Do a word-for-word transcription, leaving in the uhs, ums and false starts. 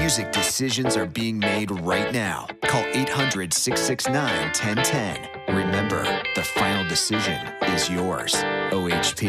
music decisions are being made right now. Call eight hundred, six six nine, one zero one zero. Remember, the final decision is yours. O H P.